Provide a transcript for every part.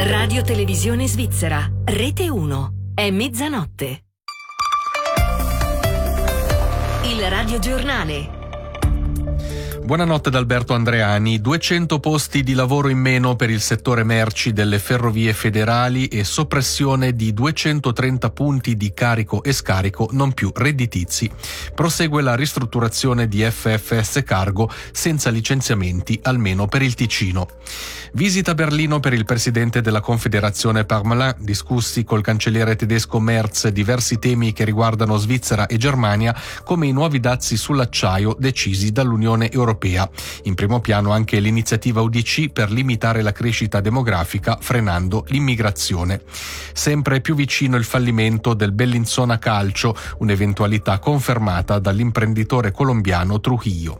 Radio Televisione Svizzera, Rete 1, è mezzanotte. Il radiogiornale. Buonanotte da Alberto Andreani. 200 posti di lavoro in meno per il settore merci delle ferrovie federali e soppressione di 230 punti di carico e scarico non più redditizi. Prosegue la ristrutturazione di FFS Cargo senza licenziamenti, almeno per il Ticino. Visita a Berlino per il presidente della Confederazione Parmelin, discussi col cancelliere tedesco Merz diversi temi che riguardano Svizzera e Germania, come i nuovi dazi sull'acciaio decisi dall'Unione Europea. In primo piano anche l'iniziativa UDC per limitare la crescita demografica frenando l'immigrazione. Sempre più vicino il fallimento del Bellinzona Calcio, un'eventualità confermata dall'imprenditore colombiano Trujillo.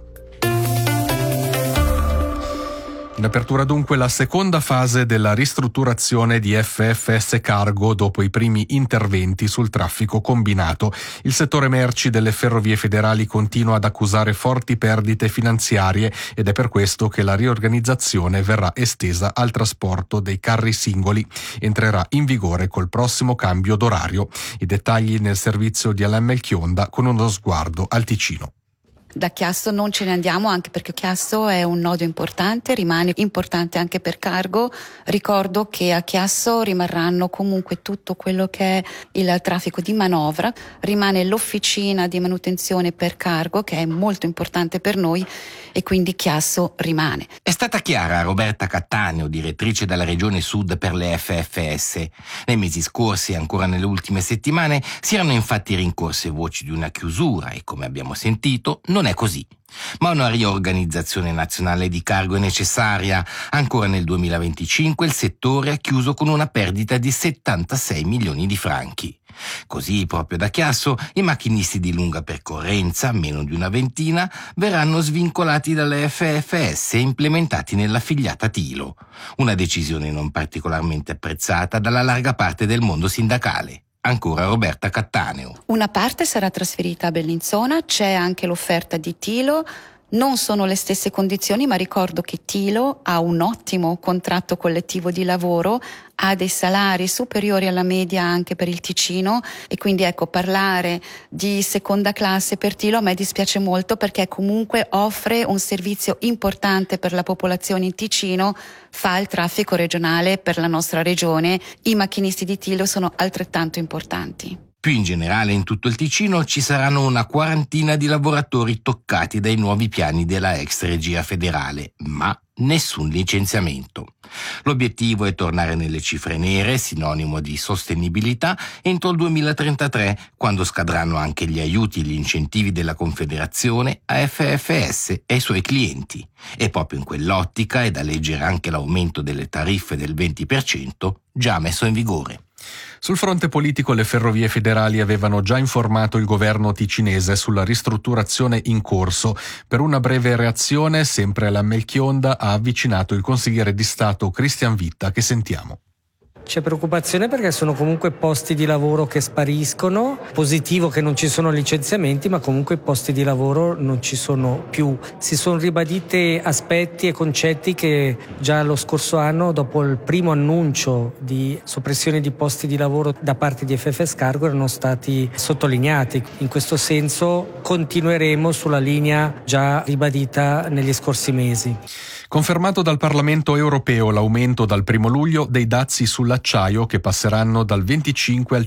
In apertura dunque la seconda fase della ristrutturazione di FFS Cargo dopo i primi interventi sul traffico combinato. Il settore merci delle ferrovie federali continua ad accusare forti perdite finanziarie ed è per questo che la riorganizzazione verrà estesa al trasporto dei carri singoli. Entrerà in vigore col prossimo cambio d'orario. I dettagli nel servizio di Alain Melchionda con uno sguardo al Ticino. Da Chiasso non ce ne andiamo, anche perché Chiasso è un nodo importante, rimane importante anche per Cargo. Ricordo che a Chiasso rimarranno comunque tutto quello che è il traffico di manovra, rimane l'officina di manutenzione per Cargo che è molto importante per noi e quindi Chiasso rimane. È stata chiara Roberta Cattaneo, direttrice della Regione Sud per le FFS. Nei mesi scorsi e ancora nelle ultime settimane si erano infatti rincorse voci di una chiusura e, come abbiamo sentito, non è così. Ma una riorganizzazione nazionale di Cargo è necessaria. Ancora nel 2025 il settore ha chiuso con una perdita di 76 milioni di franchi. Così, proprio da Chiasso, i macchinisti di lunga percorrenza, meno di una ventina, verranno svincolati dalle FFS e implementati nella filiata Tilo. Una decisione non particolarmente apprezzata dalla larga parte del mondo sindacale. Ancora Roberta Cattaneo. Una parte sarà trasferita a Bellinzona, c'è anche l'offerta di Tilo. Non sono le stesse condizioni, ma ricordo che Tilo ha un ottimo contratto collettivo di lavoro, ha dei salari superiori alla media anche per il Ticino e quindi parlare di seconda classe per Tilo a me dispiace molto perché comunque offre un servizio importante per la popolazione in Ticino, fa il traffico regionale per la nostra regione, i macchinisti di Tilo sono altrettanto importanti. Più in generale in tutto il Ticino ci saranno una quarantina di lavoratori toccati dai nuovi piani della ex regia federale, ma nessun licenziamento. L'obiettivo è tornare nelle cifre nere, sinonimo di sostenibilità, entro il 2033, quando scadranno anche gli aiuti e gli incentivi della Confederazione a FFS e ai suoi clienti. E proprio in quell'ottica è da leggere anche l'aumento delle tariffe del 20% già messo in vigore. Sul fronte politico le ferrovie federali avevano già informato il governo ticinese sulla ristrutturazione in corso. Per una breve reazione, sempre alla Melchionda, ha avvicinato il consigliere di Stato Christian Vitta, che sentiamo. C'è preoccupazione perché sono comunque posti di lavoro che spariscono, positivo che non ci sono licenziamenti, ma comunque i posti di lavoro non ci sono più. Si sono ribaditi aspetti e concetti che già lo scorso anno, dopo il primo annuncio di soppressione di posti di lavoro da parte di FFS Cargo, erano stati sottolineati. In questo senso continueremo sulla linea già ribadita negli scorsi mesi. Confermato dal Parlamento europeo l'aumento dal 1 luglio dei dazi sull'acciaio che passeranno dal 25 al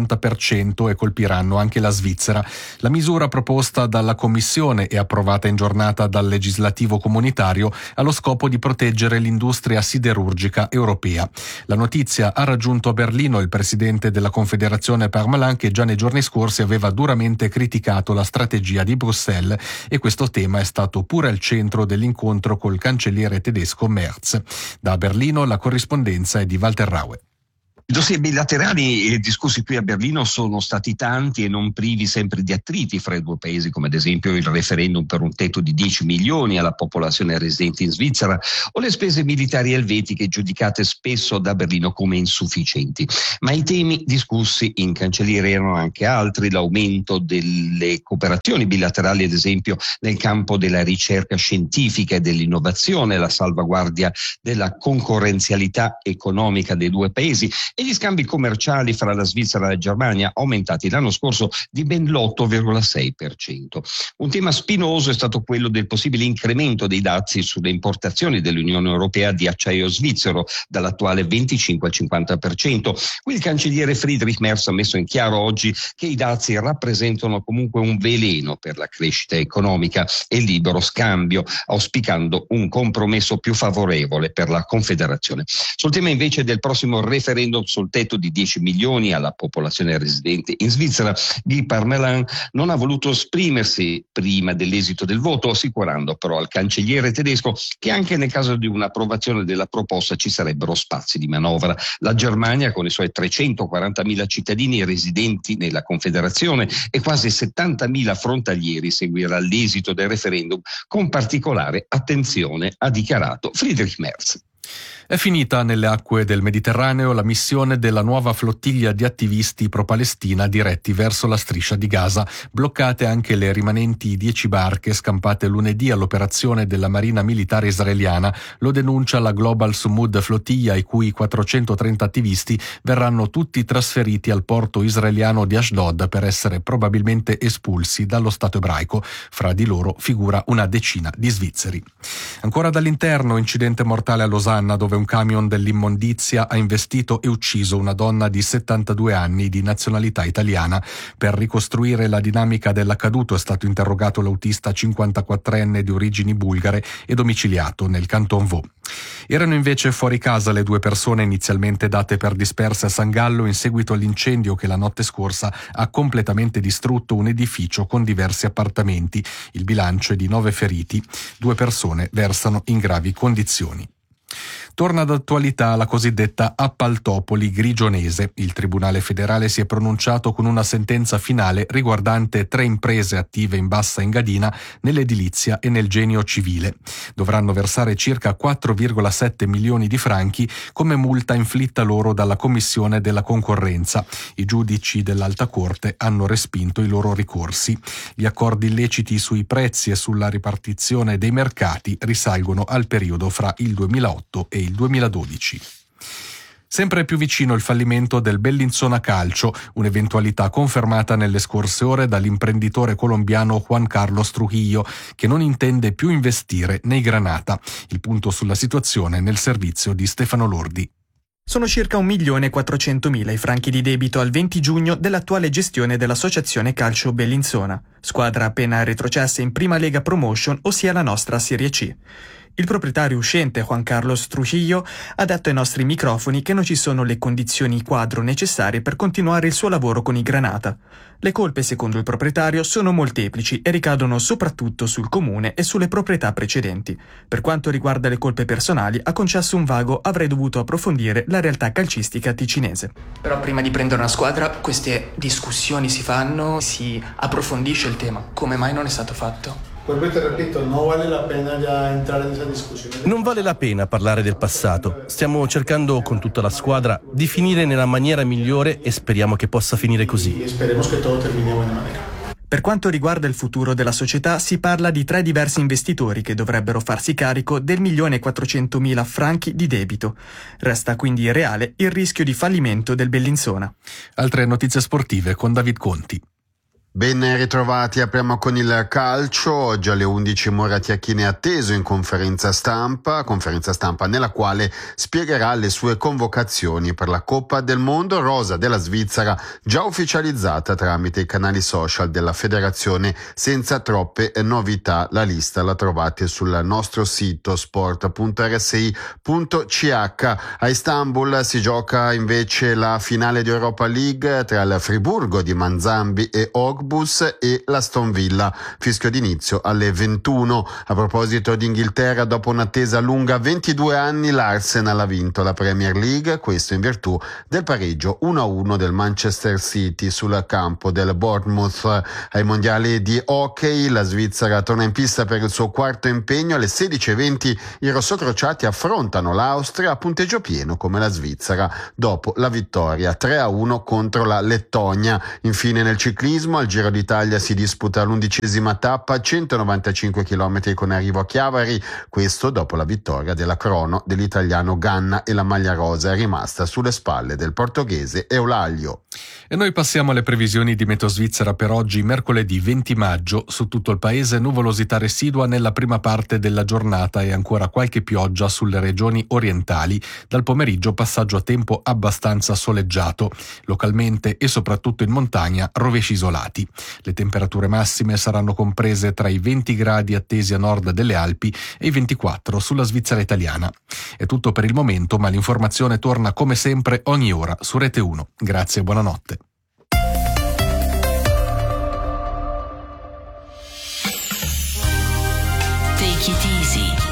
50% e colpiranno anche la Svizzera. La misura proposta dalla Commissione e approvata in giornata dal legislativo comunitario ha lo scopo di proteggere l'industria siderurgica europea. La notizia ha raggiunto a Berlino il presidente della Confederazione Parmelin, che già nei giorni scorsi aveva duramente criticato la strategia di Bruxelles, e questo tema è stato pure al centro dell'incontro col cancelliere tedesco Merz. Da Berlino la corrispondenza è di Walter Raue. I dossier bilaterali discussi qui a Berlino sono stati tanti e non privi sempre di attriti fra i due paesi, come ad esempio il referendum per un tetto di 10 milioni alla popolazione residente in Svizzera o le spese militari elvetiche giudicate spesso da Berlino come insufficienti. Ma i temi discussi in cancelliera erano anche altri: l'aumento delle cooperazioni bilaterali, ad esempio nel campo della ricerca scientifica e dell'innovazione, la salvaguardia della concorrenzialità economica dei due paesi e gli scambi commerciali fra la Svizzera e la Germania, aumentati l'anno scorso di ben l'8,6%. Un tema spinoso è stato quello del possibile incremento dei dazi sulle importazioni dell'Unione Europea di acciaio svizzero dall'attuale 25 al 50%. Qui il cancelliere Friedrich Merz ha messo in chiaro oggi che i dazi rappresentano comunque un veleno per la crescita economica e il libero scambio, auspicando un compromesso più favorevole per la Confederazione. Sul tema invece del prossimo referendum sul tetto di 10 milioni alla popolazione residente in Svizzera, Guy Parmelin non ha voluto esprimersi prima dell'esito del voto, assicurando però al cancelliere tedesco che anche nel caso di un'approvazione della proposta ci sarebbero spazi di manovra. La Germania, con i suoi 340.000 cittadini residenti nella Confederazione e quasi 70.000 frontalieri, seguirà l'esito del referendum con particolare attenzione, ha dichiarato Friedrich Merz. È finita nelle acque del Mediterraneo la missione della nuova flottiglia di attivisti pro-Palestina diretti verso la striscia di Gaza. Bloccate anche le rimanenti 10 barche scampate lunedì all'operazione della Marina Militare Israeliana. Lo denuncia la Global Sumud Flottiglia, i cui 430 attivisti verranno tutti trasferiti al porto israeliano di Ashdod per essere probabilmente espulsi dallo Stato ebraico. Fra di loro figura una decina di svizzeri. Ancora dall'interno, incidente mortale a Losanna, dove un camion dell'immondizia ha investito e ucciso una donna di 72 anni di nazionalità italiana. Per ricostruire la dinamica dell'accaduto è stato interrogato l'autista 54enne di origini bulgare e domiciliato nel Canton Vaud. Erano invece fuori casa le due persone inizialmente date per disperse a San Gallo in seguito all'incendio che la notte scorsa ha completamente distrutto un edificio con diversi appartamenti. Il bilancio è di 9 feriti. 2 persone versano in gravi condizioni. Torna d'attualità la cosiddetta appaltopoli grigionese. Il Tribunale federale si è pronunciato con una sentenza finale riguardante 3 imprese attive in Bassa Engadina nell'edilizia e nel genio civile. Dovranno versare circa 4,7 milioni di franchi come multa inflitta loro dalla Commissione della Concorrenza. I giudici dell'Alta Corte hanno respinto i loro ricorsi. Gli accordi illeciti sui prezzi e sulla ripartizione dei mercati risalgono al periodo fra il 2008 e il 2012. Sempre più vicino il fallimento del Bellinzona Calcio, un'eventualità confermata nelle scorse ore dall'imprenditore colombiano Juan Carlos Trujillo, che non intende più investire nei Granata. Il punto sulla situazione nel servizio di Stefano Lordi. Sono circa 1.400.000 i franchi di debito al 20 giugno dell'attuale gestione dell'Associazione Calcio Bellinzona, squadra appena retrocessa in Prima Lega Promotion, ossia la nostra Serie C. Il proprietario uscente Juan Carlos Trujillo ha detto ai nostri microfoni che non ci sono le condizioni quadro necessarie per continuare il suo lavoro con i Granata. Le colpe, secondo il proprietario, sono molteplici e ricadono soprattutto sul comune e sulle proprietà precedenti. Per quanto riguarda le colpe personali, ha concesso un vago "avrei dovuto approfondire la realtà calcistica ticinese". Però prima di prendere una squadra queste discussioni si fanno, si approfondisce il tema. Come mai non è stato fatto? Te repito, non vale la pena già entrare in questa discussione. Non vale la pena parlare del passato. Stiamo cercando con tutta la squadra di finire nella maniera migliore e speriamo che possa finire così. E speriamo che tutto termini in buona maniera. Per quanto riguarda il futuro della società, si parla di 3 diversi investitori che dovrebbero farsi carico del 1.400.000 franchi di debito. Resta quindi reale il rischio di fallimento del Bellinzona. Altre notizie sportive con David Conti. Ben ritrovati, apriamo con il calcio. Oggi alle 11 Moratti Achini è atteso in conferenza stampa nella quale spiegherà le sue convocazioni per la Coppa del Mondo, rosa della Svizzera già ufficializzata tramite i canali social della federazione senza troppe novità. La lista la trovate sul nostro sito sport.rsi.ch. A Istanbul si gioca invece la finale di Europa League tra il Friburgo di Manzambi e Ogma, Cottbus e l'Aston Villa. Fischio d'inizio alle 21. A proposito di Inghilterra, dopo un'attesa lunga 22 anni, l'Arsenal ha vinto la Premier League, questo in virtù del pareggio 1-1 del Manchester City sul campo del Bournemouth. Ai mondiali di hockey la Svizzera torna in pista per il suo quarto impegno. Alle 16:20 i rossocrociati affrontano l'Austria a punteggio pieno come la Svizzera dopo la vittoria 3-1 contro la Lettonia. Infine nel ciclismo al Giro d'Italia si disputa l'11ª tappa, 195 km con arrivo a Chiavari, questo dopo la vittoria della crono dell'italiano Ganna e la maglia rosa è rimasta sulle spalle del portoghese Eulaglio. E noi passiamo alle previsioni di Meteo Svizzera per oggi, mercoledì 20 maggio. Su tutto il paese nuvolosità residua nella prima parte della giornata e ancora qualche pioggia sulle regioni orientali. Dal pomeriggio passaggio a tempo abbastanza soleggiato, localmente e soprattutto in montagna rovesci isolati. Le temperature massime saranno comprese tra i 20 gradi attesi a nord delle Alpi e i 24 sulla Svizzera italiana. È tutto per il momento, ma l'informazione torna come sempre ogni ora su Rete 1. Grazie e buonanotte. Take it easy.